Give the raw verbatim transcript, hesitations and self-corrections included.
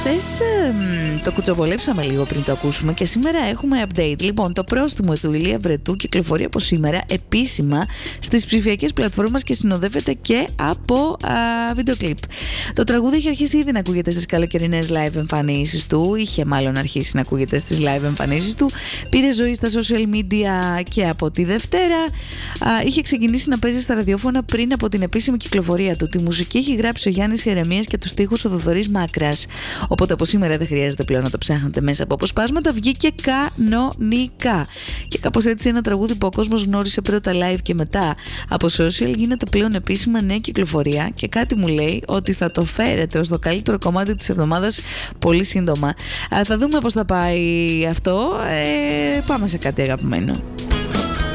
Χθες ε, το κουτσομπολέψαμε λίγο πριν το ακούσουμε και σήμερα έχουμε update. Λοιπόν, το πρόστιμο του Ηλία Βρετού κυκλοφορεί από σήμερα επίσημα στις ψηφιακές πλατφόρμες και συνοδεύεται και από α, βίντεο κλιπ. Το τραγούδι είχε αρχίσει ήδη να ακούγεται στις καλοκαιρινές live εμφανίσεις του. Είχε μάλλον αρχίσει να ακούγεται στις live εμφανίσεις του. Πήρε ζωή στα social media και από τη Δευτέρα. Α, είχε ξεκινήσει να παίζει στα ραδιόφωνα πριν από την επίσημη κυκλοφορία του. Τη μουσική έχει γράψει ο Γιάννης Ιερεμίας και τους στίχους ο Θοδωρής Μάκρας. Οπότε από σήμερα δεν χρειάζεται πλέον να το ψάχνετε μέσα από αποσπάσματα. Βγήκε κανονικά. Και κάπως έτσι ένα τραγούδι που ο κόσμος γνώρισε πρώτα live και μετά από social γίνεται πλέον επίσημα νέα κυκλοφορία. Και κάτι μου λέει ότι θα το φέρετε ως το καλύτερο κομμάτι της εβδομάδας πολύ σύντομα. Α, θα δούμε πώς θα πάει αυτό. Ε, πάμε σε κάτι αγαπημένο.